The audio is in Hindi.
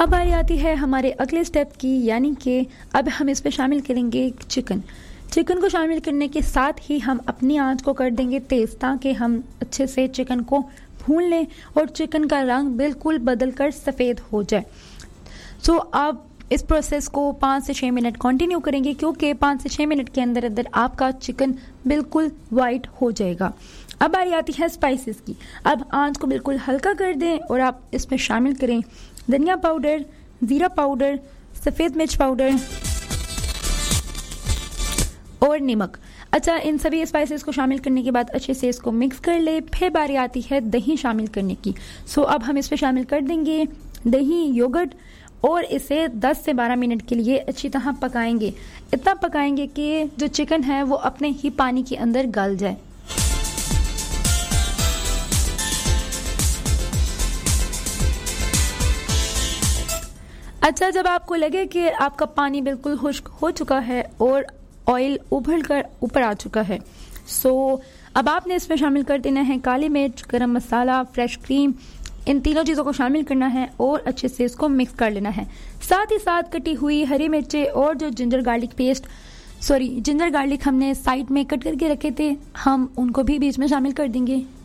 अब बारी आती है हमारे अगले स्टेप की, यानी कि अब हम इस पे शामिल करेंगे चिकन। चिकन को शामिल करने के साथ ही हम अपनी आंच को कर देंगे तेज़, ताकि हम अच्छे से चिकन को भून लें और चिकन का रंग बिल्कुल बदल कर सफ़ेद हो जाए। सो अब इस प्रोसेस को 5 से 6 मिनट कंटिन्यू करेंगे, क्योंकि 5 से 6 मिनट के अंदर अंदर आपका चिकन बिल्कुल वाइट हो जाएगा। अब बारी आती है स्पाइसेस की। अब आंच को बिल्कुल हल्का कर दें और आप इसमें शामिल करें धनिया पाउडर, ज़ीरा पाउडर, सफ़ेद मिर्च पाउडर और नमक। अच्छा, इन सभी स्पाइसेस को शामिल करने के बाद अच्छे से इसको मिक्स कर ले। फिर बारी आती है दही शामिल करने की। सो अब हम इसमें शामिल कर देंगे दही, योगर्ट और इसे 10 से 12 मिनट के लिए अच्छी तरह पकाएंगे। इतना पकाएंगे कि जो चिकन है वो अपने ही पानी के अंदर गल जाए। अच्छा, जब आपको लगे कि आपका पानी बिल्कुल खुश्क हो चुका है और ऑयल उबल कर ऊपर आ चुका है, सो अब आपने इसमें शामिल कर देना है काली मिर्च, गरम मसाला, फ्रेश क्रीम। इन तीनों चीज़ों को शामिल करना है और अच्छे से इसको मिक्स कर लेना है। साथ ही साथ कटी हुई हरी मिर्चें और जो जिंजर गार्लिक हमने साइड में कट करके रखे थे, हम उनको भी बीच में शामिल कर देंगे।